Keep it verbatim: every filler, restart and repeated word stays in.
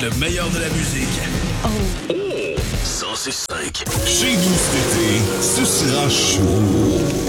Le meilleur de la musique. Oh. Oh! cent six cinq. Chez vous cet été, ce sera chaud.